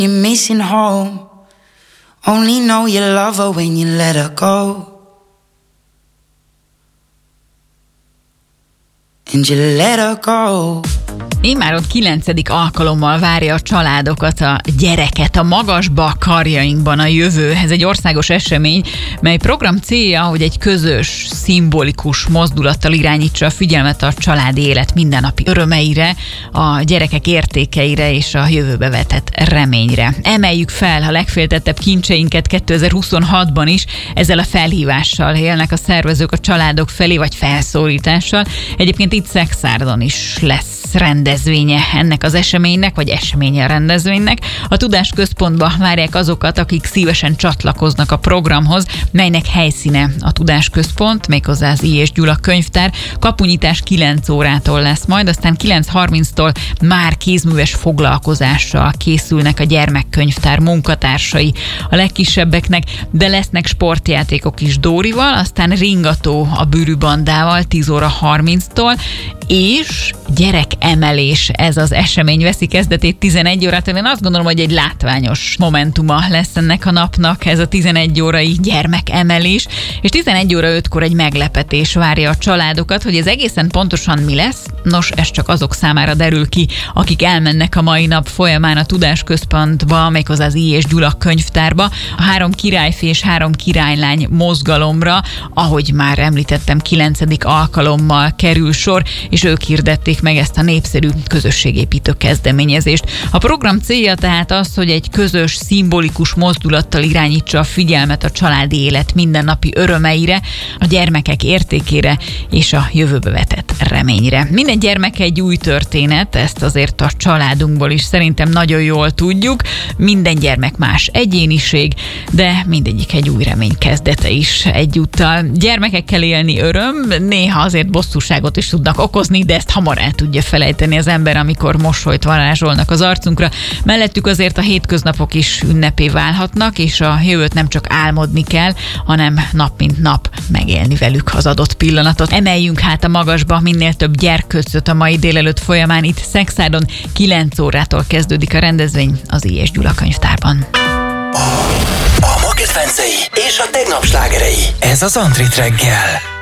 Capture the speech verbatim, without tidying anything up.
You're missing home. Only know you love her when you let her go. And you let her go. Immáron kilencedik alkalommal várja a családokat, a gyereket a magasba karjainkban a jövő. Ez egy országos esemény, mely program célja, hogy egy közös, szimbolikus mozdulattal irányítsa a figyelmet a családi élet mindennapi örömeire, a gyerekek értékeire és a jövőbe vetett reményre. Emeljük fel a legféltettebb kincseinket kétezer-huszonhatban is, ezzel a felhívással élnek a szervezők a családok felé, vagy felszólítással. Egyébként itt Szekszárdon is lesz rendezvénye ennek az eseménynek, vagy eseménye a rendezvénynek. A Tudásközpontba várják azokat, akik szívesen csatlakoznak a programhoz, melynek helyszíne a Tudásközpont, méghozzá az I. és Gyula könyvtár. Kapunyítás kilenc órától lesz majd, aztán kilenc harminctól már kézműves foglalkozással készülnek a gyermekkönyvtár munkatársai a legkisebbeknek, de lesznek sportjátékok is Dórival, aztán ringató a bűrűbandával tíz óra harminctól, és gyerekemelés, ez az esemény veszi kezdetét tizenegy órától. Én azt gondolom, hogy egy látványos momentuma lesz ennek a napnak, ez a tizenegy órai gyermekemelés, és tizenegy óra ötkor egy meglepetés várja a családokat, hogy ez egészen pontosan mi lesz. Nos, ez csak azok számára derül ki, akik elmennek a mai nap folyamán a Tudásközpontba, méghozzá az I. és Gyula könyvtárba, a három királyfi és három királylány mozgalomra, ahogy már említettem, kilencedik alkalommal kerül sor, és ők hirdették meg ezt a népszerű közösségépítő kezdeményezést. A program célja tehát az, hogy egy közös, szimbolikus mozdulattal irányítsa a figyelmet a családi élet mindennapi örömeire, a gyermekek értékére és a jövőbe vetett reményre. Minden gyermek egy új történet, ezt azért a családunkból is szerintem nagyon jól tudjuk. Minden gyermek más egyéniség, de mindegyik egy új remény kezdete is egyúttal. Gyermekekkel élni öröm, néha azért bosszúságot is tudnak okozni, de ezt hamar el tudja felejteni az ember, amikor mosolyt varázsolnak az arcunkra. Mellettük azért a hétköznapok is ünnepé válhatnak, és a jövőt nem csak álmodni kell, hanem nap mint nap megélni velük az adott pillanatot. Emeljünk hát a magasba minél több gyerkőcöt a mai délelőtt folyamán. Itt Szekszárdon kilenc órától kezdődik a rendezvény az I. és Gyula könyvtárban. A ma kedvencei és a tegnap slágerei. Ez az Antrit reggel.